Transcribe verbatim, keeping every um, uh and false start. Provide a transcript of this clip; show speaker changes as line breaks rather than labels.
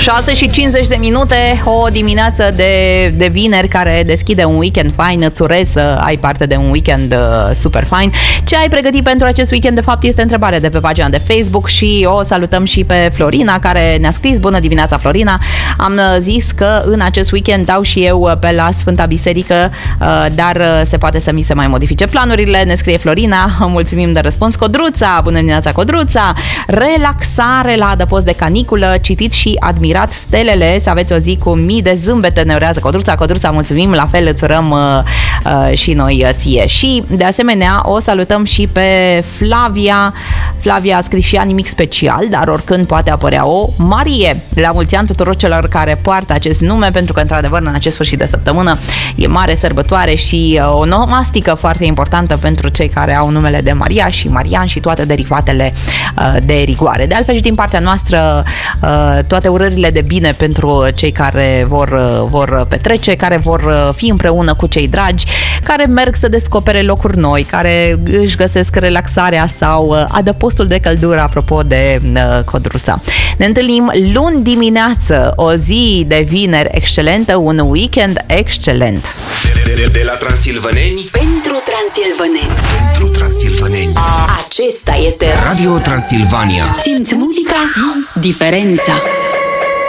șase și cincizeci de minute, o dimineață de, de vineri care deschide un weekend fain. Îți urez să ai parte de un weekend uh, super fain. Ce ai pregătit pentru acest weekend, de fapt, este întrebarea de pe pagina de Facebook și o salutăm și pe Florina, care ne-a scris. Bună dimineața, Florina! Am zis că în acest weekend dau și eu pe la Sfânta Biserică, uh, dar se poate să mi se mai modifice planurile, ne scrie Florina. Mulțumim de răspuns. Codruța, bună dimineața, Codruța! Relaxare la adăpost de caniculă, citit și admirat stelele, să aveți o zi cu mii de zâmbete, ne urează Codruța. Codruța, mulțumim, la fel îți urăm uh, uh, și noi ție. Și de asemenea o salutăm și pe Flavia. Flavia a scris și ea nimic special, dar oricând poate apărea o Marie. La mulți ani tuturor celor care poartă acest nume, pentru că într-adevăr în acest sfârșit de săptămână e mare sărbătoare și uh, o nomastică foarte importantă pentru cei care au numele de Maria și Marian și toate derivatele uh, de rigoare. De altfel și din partea noastră uh, toate urările de bine pentru cei care vor, uh, vor petrece, care vor uh, fi împreună cu cei dragi, care merg să descopere locuri noi, care își găsesc relaxarea sau uh, adăpostul de căldură, apropo de uh, Codruța. Ne întâlnim luni dimineață, o zi de vineri excelentă, un weekend excelent.
De, de, de la Transilvaneni
pentru Transilvaneni.
Pentru Transilvaneni.
Acesta este
Radio Transilvania.
Simți muzica, simți diferența.